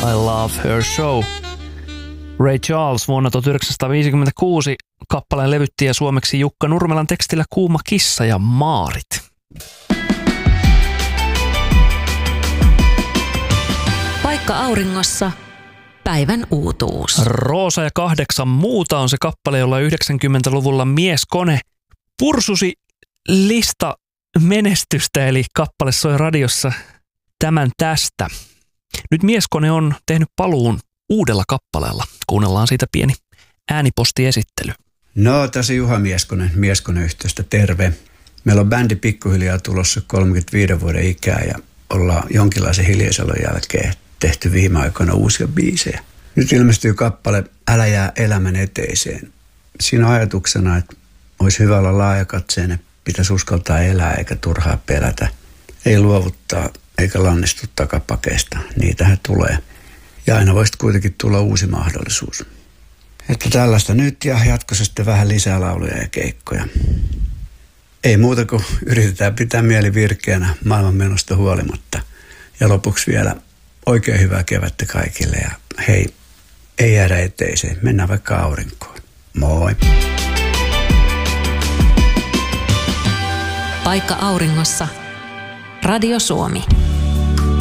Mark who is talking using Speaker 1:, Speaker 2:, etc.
Speaker 1: I Love Her Show. Ray Charles vuonna 1956 kappaleen levytti ja suomeksi Jukka Nurmelan tekstillä Kuuma kissa ja maarit.
Speaker 2: Paikka auringossa. Päivän uutuus.
Speaker 1: Roosa ja 8 muuta on se kappale, jolla 90-luvulla mieskone pursusi lista menestystä, eli kappale soi radiossa tämän tästä. Nyt mieskone on tehnyt paluun uudella kappaleella. Kuunnellaan siitä pieni äänipostiesittely.
Speaker 3: No, tässä Juha Mieskonen-yhteystä, terve. Meillä on bändi pikkuhiljaa tulossa 35 vuoden ikää ja ollaan jonkinlaisen hiljaiselon jälkeen tehty viime aikoina uusia biisejä. Nyt ilmestyy kappale Älä jää elämän eteiseen. Siinä on ajatuksena, että olisi hyvä olla laajakatseinen, pitäisi uskaltaa elää eikä turhaa pelätä. Ei luovuttaa eikä lannistu takapakeista, niitähän tulee. Ja aina voisi kuitenkin tulla uusi mahdollisuus. Että tällaista nyt ja jatkossa sitten vähän lisää lauluja ja keikkoja. Ei muuta kuin yritetään pitää mieli virkeänä maailmanmenosta huolimatta. Ja lopuksi vielä oikein hyvää kevättä kaikille ja hei, ei jäädä eteiseen, mennään vaikka aurinkoon. Moi!
Speaker 2: Paikka auringossa. Radio Suomi.